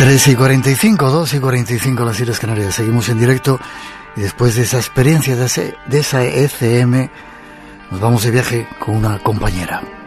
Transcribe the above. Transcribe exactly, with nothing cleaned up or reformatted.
tres y cuarenta y cinco, dos y cuarenta y cinco las Islas Canarias. Seguimos en directo y después de esa experiencia, de, ese, de esa E C M, nos vamos de viaje con una compañera.